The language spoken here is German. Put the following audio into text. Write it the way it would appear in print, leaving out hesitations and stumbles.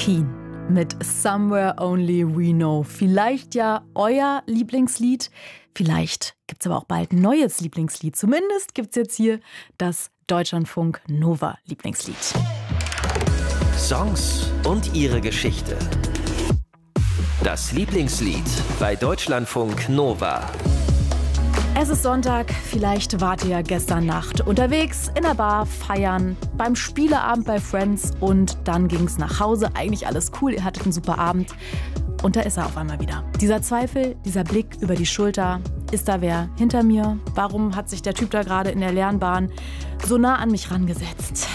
Keane mit Somewhere Only We Know. Vielleicht ja euer Lieblingslied, vielleicht gibt es aber auch bald ein neues Lieblingslied. Zumindest gibt es jetzt hier das Deutschlandfunk Nova Lieblingslied. Songs und ihre Geschichte. Das Lieblingslied bei Deutschlandfunk Nova. Es ist Sonntag, vielleicht wart ihr ja gestern Nacht unterwegs, in der Bar, feiern, beim Spieleabend bei Friends und dann ging's nach Hause. Eigentlich alles cool, ihr hattet einen super Abend und da ist er auf einmal wieder. Dieser Zweifel, dieser Blick über die Schulter, ist da wer hinter mir? Warum hat sich der Typ da gerade in der leeren Bahn so nah an mich rangesetzt?